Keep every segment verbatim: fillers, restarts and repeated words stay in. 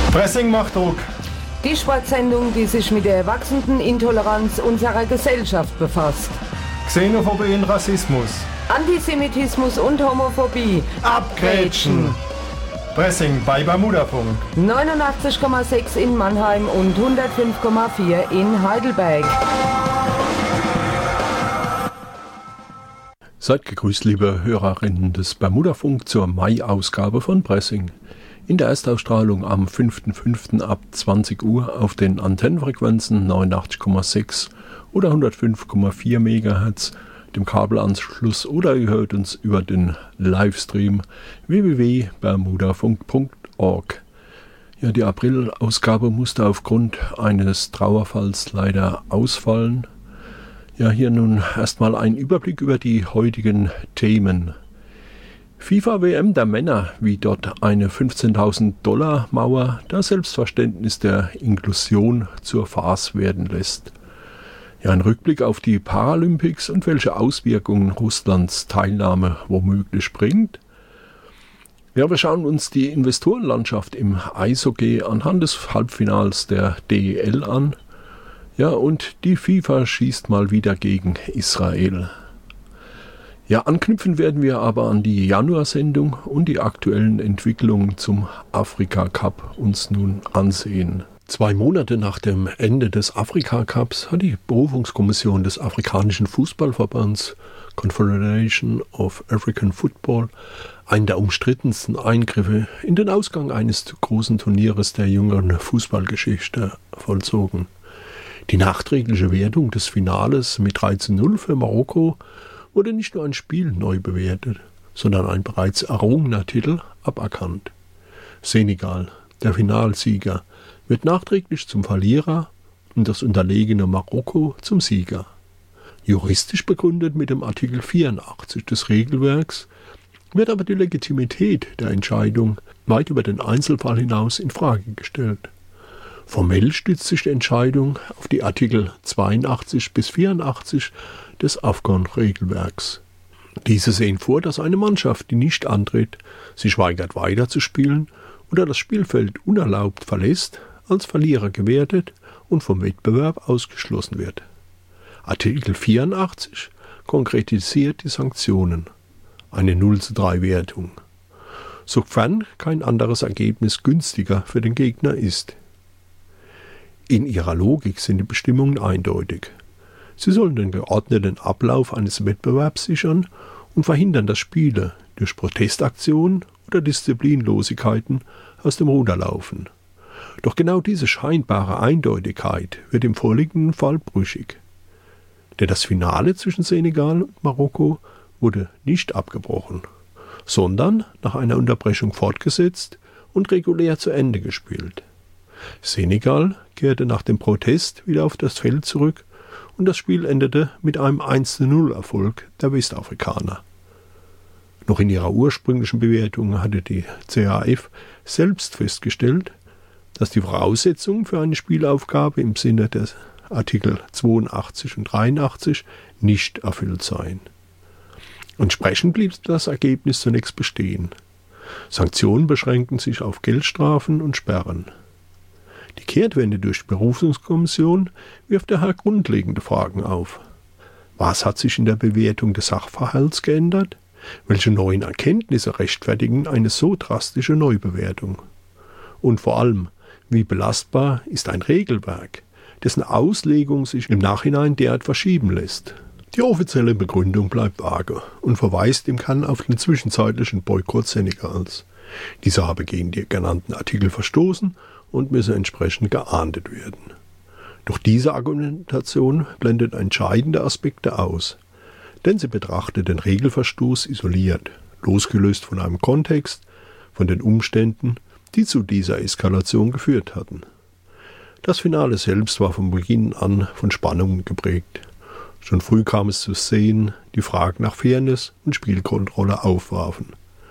Pressing macht Druck. Die Sportsendung, die sich mit der wachsenden Intoleranz unserer Gesellschaft befasst. Xenophobie und Rassismus. Antisemitismus und Homophobie. Abgrätschen. Pressing bei Bermudafunk. neunundachtzig Komma sechs in Mannheim und hundertfünf Komma vier in Heidelberg. Seid gegrüßt, liebe Hörerinnen des Bermudafunk, zur Mai-Ausgabe von Pressing. In der Erstausstrahlung am fünften fünften ab zwanzig Uhr auf den Antennenfrequenzen neunundachtzig Komma sechs oder hundertfünf Komma vier Megahertz, dem Kabelanschluss, oder ihr hört uns über den Livestream w w w punkt bermudafunk punkt org. Ja, die April-Ausgabe musste aufgrund eines Trauerfalls leider ausfallen. Ja, hier nun erstmal ein Überblick über die heutigen Themen. FIFA-W M der Männer, wie dort eine fünfzehntausend Dollar Mauer das Selbstverständnis der Inklusion zur Farce werden lässt. Ja, ein Rückblick auf die Paralympics und welche Auswirkungen Russlands Teilnahme womöglich bringt. Ja, wir schauen uns die Investorenlandschaft im Eishockey anhand des Halbfinals der D E L an. Ja, und die FIFA schießt mal wieder gegen Israel. Ja, anknüpfen werden wir aber an die Januarsendung und die aktuellen Entwicklungen zum Afrika-Cup uns nun ansehen. Zwei Monate nach dem Ende des Afrika-Cups hat die Berufungskommission des Afrikanischen Fußballverbands Confederation of African Football einen der umstrittensten Eingriffe in den Ausgang eines großen Turnieres der jüngeren Fußballgeschichte vollzogen. Die nachträgliche Wertung des Finales mit drei zu null für Marokko wurde nicht nur ein Spiel neu bewertet, sondern ein bereits errungener Titel aberkannt. Senegal, der Finalsieger, wird nachträglich zum Verlierer und das unterlegene Marokko zum Sieger. Juristisch begründet mit dem Artikel vierundachtzig des Regelwerks wird aber die Legitimität der Entscheidung weit über den Einzelfall hinaus in Frage gestellt. Formell stützt sich die Entscheidung auf die Artikel zweiundachtzig bis vierundachtzig des AFCON-Regelwerks. Diese sehen vor, dass eine Mannschaft, die nicht antritt, sich weigert weiterzuspielen oder das Spielfeld unerlaubt verlässt, als Verlierer gewertet und vom Wettbewerb ausgeschlossen wird. Artikel vierundachtzig konkretisiert die Sanktionen, eine null zu drei Wertung, sofern kein anderes Ergebnis günstiger für den Gegner ist. In ihrer Logik sind die Bestimmungen eindeutig. Sie sollen den geordneten Ablauf eines Wettbewerbs sichern und verhindern, dass Spiele durch Protestaktionen oder Disziplinlosigkeiten aus dem Ruder laufen. Doch genau diese scheinbare Eindeutigkeit wird im vorliegenden Fall brüchig. Denn das Finale zwischen Senegal und Marokko wurde nicht abgebrochen, sondern nach einer Unterbrechung fortgesetzt und regulär zu Ende gespielt. Senegal kehrte nach dem Protest wieder auf das Feld zurück und das Spiel endete mit einem eins zu null Erfolg der Westafrikaner. Noch in ihrer ursprünglichen Bewertung hatte die C A F selbst festgestellt, dass die Voraussetzungen für eine Spielaufgabe im Sinne des Artikel zweiundachtzig und dreiundachtzig nicht erfüllt seien. Entsprechend blieb das Ergebnis zunächst bestehen. Sanktionen beschränkten sich auf Geldstrafen und Sperren. Die Kehrtwende durch die Berufungskommission wirft daher grundlegende Fragen auf. Was hat sich in der Bewertung des Sachverhalts geändert? Welche neuen Erkenntnisse rechtfertigen eine so drastische Neubewertung? Und vor allem, wie belastbar ist ein Regelwerk, dessen Auslegung sich im Nachhinein derart verschieben lässt? Die offizielle Begründung bleibt vage und verweist im Kern auf den zwischenzeitlichen Boykott Senegals. Dieser habe gegen die genannten Artikel verstoßen und müsse entsprechend geahndet werden. Doch diese Argumentation blendet entscheidende Aspekte aus, denn sie betrachtet den Regelverstoß isoliert, losgelöst von einem Kontext, von den Umständen, die zu dieser Eskalation geführt hatten. Das Finale selbst war von Beginn an von Spannungen geprägt. Schon früh kam es zu Szenen, die Fragen nach Fairness und Spielkontrolle aufwarfen.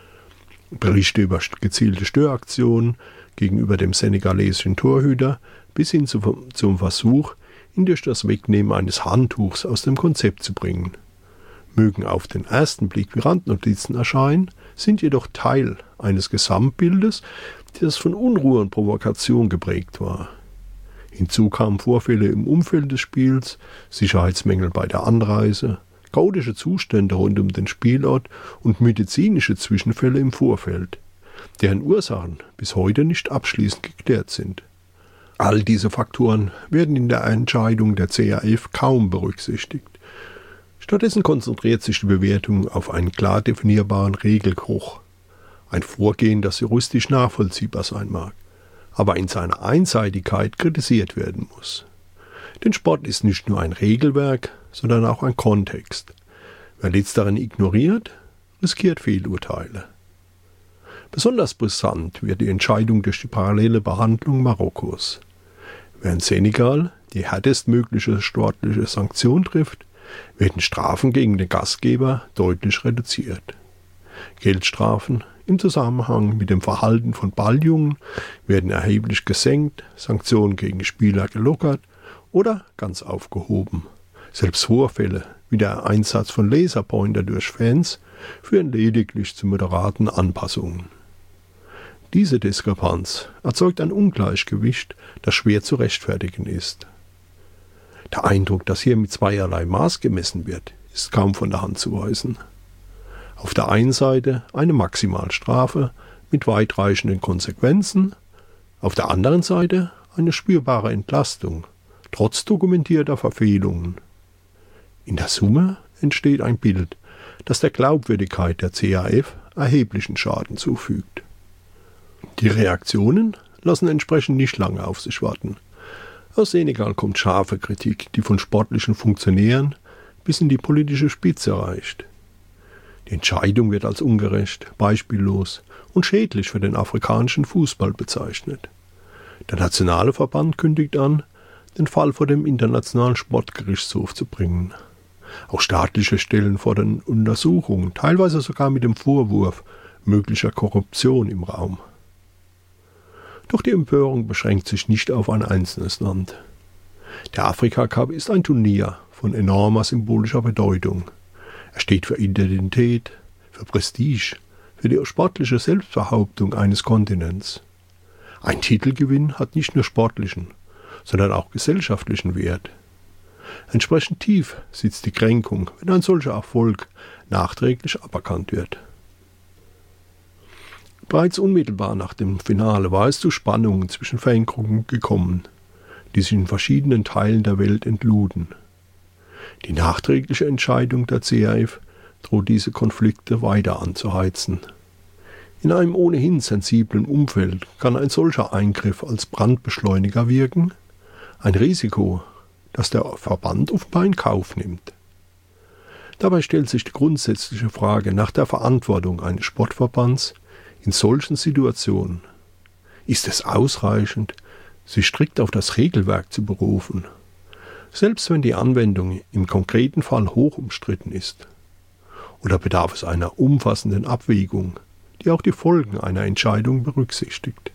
Berichte über gezielte Störaktionen gegenüber dem senegalesischen Torhüter bis hin zu, zum Versuch, ihn durch das Wegnehmen eines Handtuchs aus dem Konzept zu bringen. mögen auf den ersten Blick wie Randnotizen erscheinen, sind jedoch Teil eines Gesamtbildes, das von Unruhe und Provokation geprägt war. Hinzu kamen Vorfälle im Umfeld des Spiels, Sicherheitsmängel bei der Anreise, chaotische Zustände rund um den Spielort und medizinische Zwischenfälle im Vorfeld, deren Ursachen bis heute nicht abschließend geklärt sind. All diese Faktoren werden in der Entscheidung der C A F kaum berücksichtigt. Stattdessen konzentriert sich die Bewertung auf einen klar definierbaren Regelbruch. Ein Vorgehen, das juristisch nachvollziehbar sein mag, aber in seiner Einseitigkeit kritisiert werden muss. Denn Sport ist nicht nur ein Regelwerk, sondern auch ein Kontext. Wer letzteren ignoriert, riskiert Fehlurteile. Besonders brisant wird die Entscheidung durch die parallele Behandlung Marokkos. Während Senegal die härtestmögliche sportliche Sanktion trifft, werden Strafen gegen den Gastgeber deutlich reduziert. Geldstrafen im Zusammenhang mit dem Verhalten von Balljungen werden erheblich gesenkt, Sanktionen gegen Spieler gelockert oder ganz aufgehoben. Selbst Vorfälle wie der Einsatz von Laserpointer durch Fans führen lediglich zu moderaten Anpassungen. Diese Diskrepanz erzeugt ein Ungleichgewicht, das schwer zu rechtfertigen ist. Der Eindruck, dass hier mit zweierlei Maß gemessen wird, ist kaum von der Hand zu weisen. Auf der einen Seite eine Maximalstrafe mit weitreichenden Konsequenzen, auf der anderen Seite eine spürbare Entlastung, trotz dokumentierter Verfehlungen. In der Summe entsteht ein Bild, das der Glaubwürdigkeit der C A F erheblichen Schaden zufügt. Die Reaktionen lassen entsprechend nicht lange auf sich warten. Aus Senegal kommt scharfe Kritik, die von sportlichen Funktionären bis in die politische Spitze reicht. Die Entscheidung wird als ungerecht, beispiellos und schädlich für den afrikanischen Fußball bezeichnet. Der nationale Verband kündigt an, den Fall vor dem Internationalen Sportgerichtshof zu bringen. Auch staatliche Stellen fordern Untersuchungen, teilweise sogar mit dem Vorwurf möglicher Korruption im Raum. Doch die Empörung beschränkt sich nicht auf ein einzelnes Land. Der Afrika-Cup ist ein Turnier von enormer symbolischer Bedeutung. Er steht für Identität, für Prestige, für die sportliche Selbstbehauptung eines Kontinents. Ein Titelgewinn hat nicht nur sportlichen, sondern auch gesellschaftlichen Wert. Entsprechend tief sitzt die Kränkung, wenn ein solcher Erfolg nachträglich aberkannt wird. Bereits unmittelbar nach dem Finale war es zu Spannungen zwischen Fangruppen gekommen, die sich in verschiedenen Teilen der Welt entluden. Die nachträgliche Entscheidung der C A F droht diese Konflikte weiter anzuheizen. In einem ohnehin sensiblen Umfeld kann ein solcher Eingriff als Brandbeschleuniger wirken, ein Risiko, das der Verband offenbar in Kauf nimmt. Dabei stellt sich die grundsätzliche Frage nach der Verantwortung eines Sportverbands in solchen Situationen. Ist es ausreichend, sich strikt auf das Regelwerk zu berufen, selbst wenn die Anwendung im konkreten Fall hoch umstritten ist? Oder bedarf es einer umfassenden Abwägung, die auch die Folgen einer Entscheidung berücksichtigt?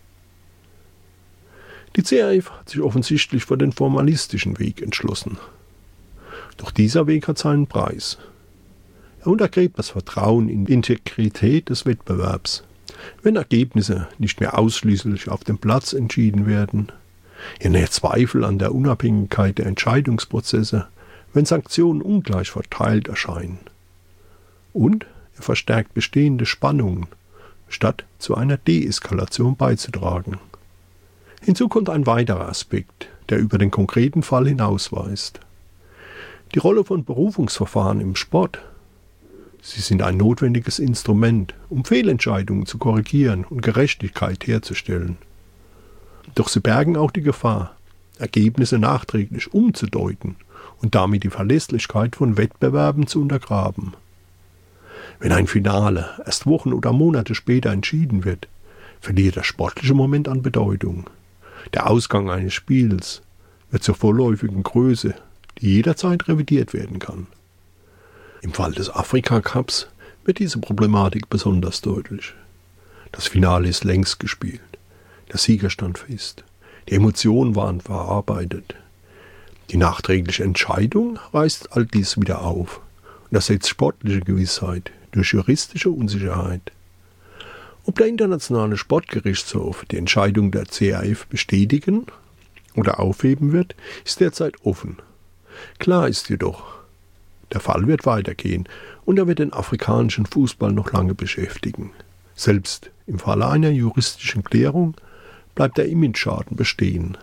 Die C A F hat sich offensichtlich für den formalistischen Weg entschlossen. Doch dieser Weg hat seinen Preis. Er untergräbt das Vertrauen in die Integrität des Wettbewerbs, wenn Ergebnisse nicht mehr ausschließlich auf dem Platz entschieden werden. Er nährt Zweifel an der Unabhängigkeit der Entscheidungsprozesse, wenn Sanktionen ungleich verteilt erscheinen. Und er verstärkt bestehende Spannungen, statt zu einer Deeskalation beizutragen. Hinzu kommt ein weiterer Aspekt, der über den konkreten Fall hinausweist. Die Rolle von Berufungsverfahren im Sport. Sie sind ein notwendiges Instrument, um Fehlentscheidungen zu korrigieren und Gerechtigkeit herzustellen. Doch sie bergen auch die Gefahr, Ergebnisse nachträglich umzudeuten und damit die Verlässlichkeit von Wettbewerben zu untergraben. Wenn ein Finale erst Wochen oder Monate später entschieden wird, verliert der sportliche Moment an Bedeutung. Der Ausgang eines Spiels wird zur vorläufigen Größe, die jederzeit revidiert werden kann. Im Fall des Afrika-Cups wird diese Problematik besonders deutlich. Das Finale ist längst gespielt. Der Sieger stand fest. Die Emotionen waren verarbeitet. Die nachträgliche Entscheidung reißt all dies wieder auf und ersetzt sportliche Gewissheit durch juristische Unsicherheit. Ob der Internationale Sportgerichtshof die Entscheidung der C A F bestätigen oder aufheben wird, ist derzeit offen. Klar ist jedoch, der Fall wird weitergehen und er wird den afrikanischen Fußball noch lange beschäftigen. Selbst im Falle einer juristischen Klärung bleibt der Imageschaden bestehen.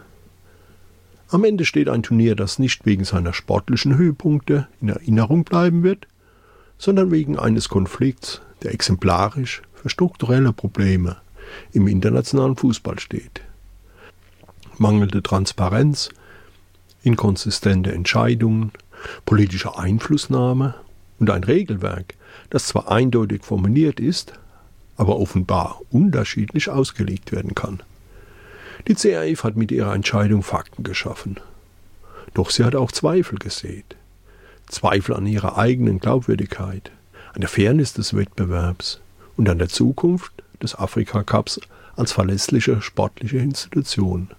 Am Ende steht ein Turnier, das nicht wegen seiner sportlichen Höhepunkte in Erinnerung bleiben wird, sondern wegen eines Konflikts, der exemplarisch für strukturelle Probleme im internationalen Fußball steht. Mangelnde Transparenz, inkonsistente Entscheidungen, politische Einflussnahme und ein Regelwerk, das zwar eindeutig formuliert ist, aber offenbar unterschiedlich ausgelegt werden kann. Die C A F hat mit ihrer Entscheidung Fakten geschaffen. Doch sie hat auch Zweifel gesät. Zweifel an ihrer eigenen Glaubwürdigkeit, an der Fairness des Wettbewerbs und an der Zukunft des Afrika-Cups als verlässliche sportliche Institution.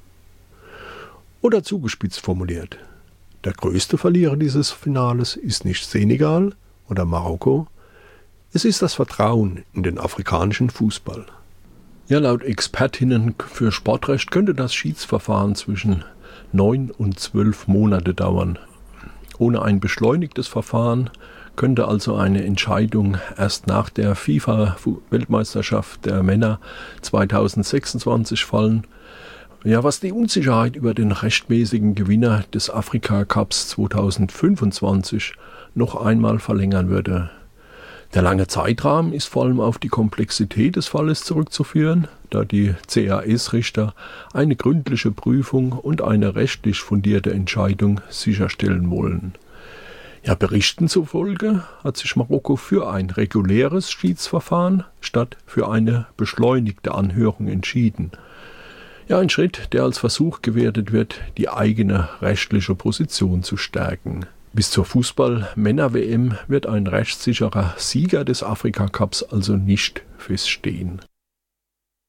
Oder zugespitzt formuliert, der größte Verlierer dieses Finales ist nicht Senegal oder Marokko, es ist das Vertrauen in den afrikanischen Fußball. Ja, laut Expertinnen für Sportrecht könnte das Schiedsverfahren zwischen neun und zwölf Monate dauern. Ohne ein beschleunigtes Verfahren könnte also eine Entscheidung erst nach der FIFA-Weltmeisterschaft der Männer zweitausendsechsundzwanzig fallen. Ja, was die Unsicherheit über den rechtmäßigen Gewinner des Afrika-Cups zweitausendfünfundzwanzig noch einmal verlängern würde. Der lange Zeitrahmen ist vor allem auf die Komplexität des Falles zurückzuführen, da die C A S-Richter eine gründliche Prüfung und eine rechtlich fundierte Entscheidung sicherstellen wollen. Ja, Berichten zufolge hat sich Marokko für ein reguläres Schiedsverfahren statt für eine beschleunigte Anhörung entschieden. Ja, ein Schritt, der als Versuch gewertet wird, die eigene rechtliche Position zu stärken. Bis zur Fußball-Männer-W M wird ein rechtssicherer Sieger des Afrika-Cups also nicht feststehen.